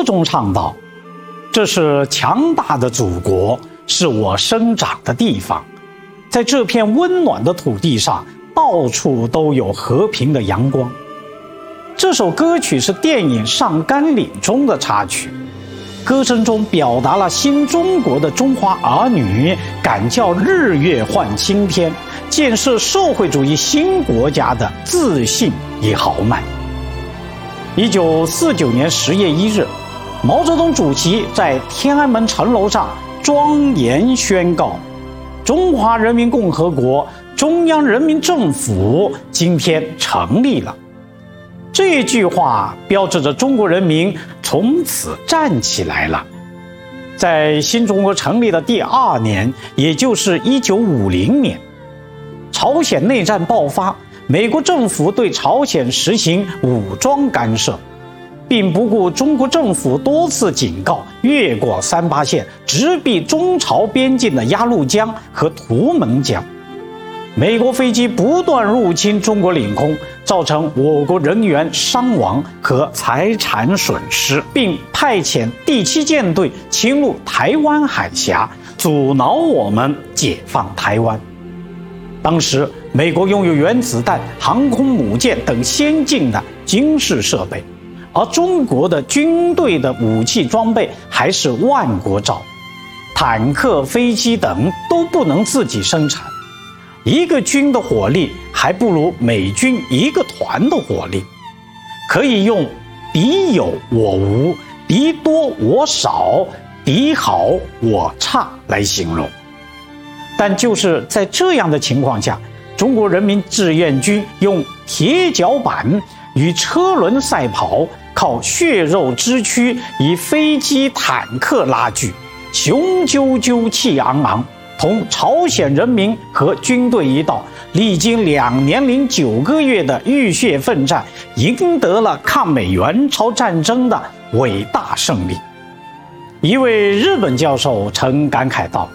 中倡导，这是强大的祖国，是我生长的地方，在这片温暖的土地上，到处都有和平的阳光。这首歌曲是电影《上甘岭》中的插曲，歌声中表达了新中国的中华儿女敢叫日月换青天，建设社会主义新国家的自信与豪迈。1949年10月1日，毛泽东主席在天安门城楼上庄严宣告：中华人民共和国中央人民政府今天成立了。这句话标志着中国人民从此站起来了。在新中国成立的第2年，也就是1950年，朝鲜内战爆发，美国政府对朝鲜实行武装干涉，并不顾中国政府多次警告，越过38线，直逼中朝边境的鸭绿江和图们江。美国飞机不断入侵中国领空，造成我国人员伤亡和财产损失，并派遣第7舰队侵入台湾海峡，阻挠我们解放台湾。当时，美国拥有原子弹、航空母舰等先进的军事设备，而中国的军队的武器装备还是万国造，坦克、飞机等都不能自己生产。一个军的火力还不如美军一个团的火力，可以用敌有我无、敌多我少、敌好我差来形容。但就是在这样的情况下，中国人民志愿军用铁脚板与车轮赛跑，靠血肉之躯与飞机坦克拉锯，雄赳赳气昂昂，同朝鲜人民和军队一道，历经2年09个月的浴血奋战，赢得了抗美援朝战争的伟大胜利。一位日本教授曾感慨道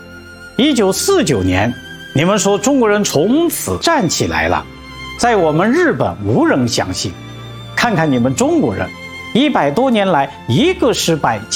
：1949年，你们说中国人从此站起来了，在我们日本无人相信。看看你们中国人，100多年来一个失败